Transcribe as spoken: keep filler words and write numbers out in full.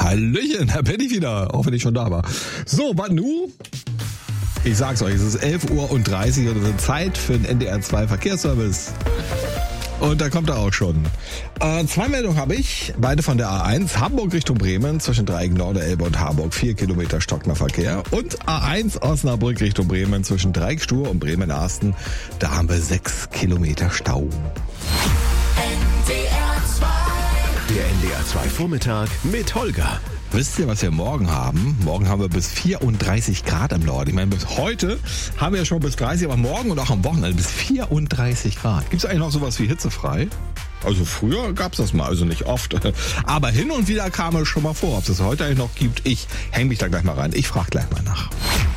Hallöchen, da bin ich wieder, auch wenn ich schon da war. So, was nu? Ich sag's euch, es ist elf Uhr und dreißig und es ist Zeit für den N D R zwei Verkehrsservice. Und da kommt er auch schon. Äh, zwei Meldungen habe ich, beide von der A eins, Hamburg Richtung Bremen, zwischen Dreieck Norderelbe und Harburg, vier Kilometer stockender Verkehr. Und A eins Osnabrück Richtung Bremen, zwischen Dreieck Stur und Bremen-Arsten, da haben wir sechs Kilometer Stau. Der N D R zwei Vormittag mit Holger. Wisst ihr, was wir morgen haben? Morgen haben wir bis vierunddreißig Grad im Norden. Ich meine, bis heute haben wir ja schon bis dreißig, aber morgen und auch am Wochenende bis vierunddreißig Grad. Gibt es eigentlich noch sowas wie hitzefrei? Also früher gab es das mal, also nicht oft. Aber hin und wieder kam es schon mal vor. Ob es das heute eigentlich noch gibt, ich hänge mich da gleich mal rein. Ich frage gleich mal nach.